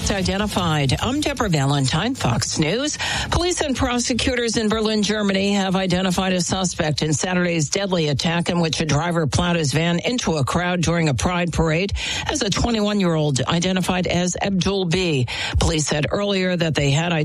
suspect identified. I'm Deborah Valentine, Fox News. Police and prosecutors in Berlin, Germany have identified a suspect in Saturday's deadly attack in which a driver plowed his van into a crowd during a pride parade as a 21-year-old identified as Abdul B. Police said earlier that they had